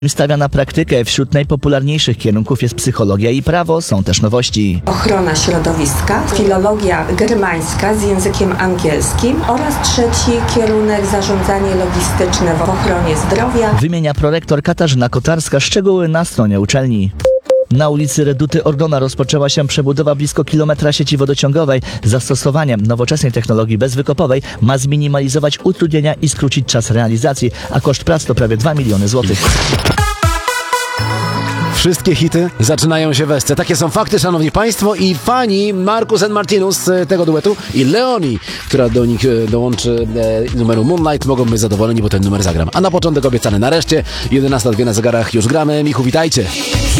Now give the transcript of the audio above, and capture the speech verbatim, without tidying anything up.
Stawia na praktykę. Wśród najpopularniejszych kierunków jest psychologia i prawo, są też nowości. Ochrona środowiska, filologia germańska z językiem angielskim oraz trzeci kierunek zarządzanie logistyczne w ochronie zdrowia. Wymienia prorektor Katarzyna Kotarska. Szczegóły na stronie uczelni. Na ulicy Reduty Orgona rozpoczęła się przebudowa blisko kilometra sieci wodociągowej. Zastosowanie nowoczesnej technologii bezwykopowej ma zminimalizować utrudnienia i skrócić czas realizacji, a koszt prac to prawie dwa miliony złotych. Wszystkie hity zaczynają się w Esce. Takie są fakty, szanowni państwo, i fani Marcus and Martinus z tego duetu i Leoni, która do nich dołączy e, numeru Moonlight, mogą być zadowoleni, bo ten numer zagram. A na początek obiecany nareszcie, jedenasta dwie na zegarach, już gramy. Michu, witajcie.